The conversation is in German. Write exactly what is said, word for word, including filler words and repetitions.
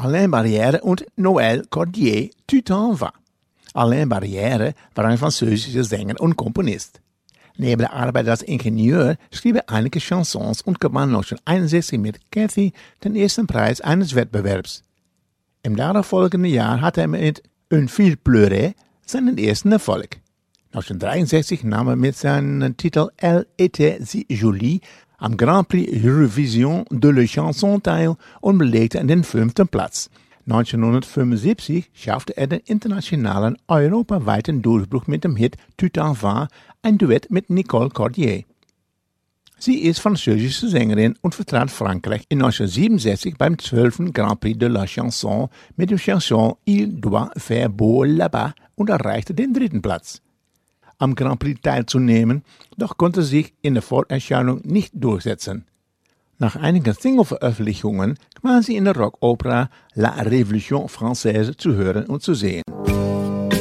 Alain Barrière und Noël Cordier Tu t'en vas. Alain Barrière war ein französischer Sänger und Komponist. Neben der Arbeit als Ingenieur schrieb er einige Chansons und gewann neunzehnhunderteinundsechzig mit Cathy den ersten Preis eines Wettbewerbs. Im darauffolgenden Jahr hatte er mit Un fil pleuré seinen ersten Erfolg. neunzehnhundertdreiundsechzig nahm er mit seinem Titel Elle était si jolie am Grand Prix Eurovision de la Chanson teil und belegte den fünften Platz. neunzehnhundertfünfundsiebzig schaffte er den internationalen, europaweiten Durchbruch mit dem Hit Tu t'en vas, ein Duett mit Nicole Cordier. Sie ist französische Sängerin und vertrat Frankreich in neunzehnhundertsiebenundsechzig beim zwölften Grand Prix de la Chanson mit dem Chanson Il doit faire beau là-bas und erreichte den dritten Platz. Am Grand Prix teilzunehmen, doch konnte sich in der Vorerscheinung nicht durchsetzen. Nach einigen Single-Veröffentlichungen war sie in der Rockopera La Révolution Française zu hören und zu sehen.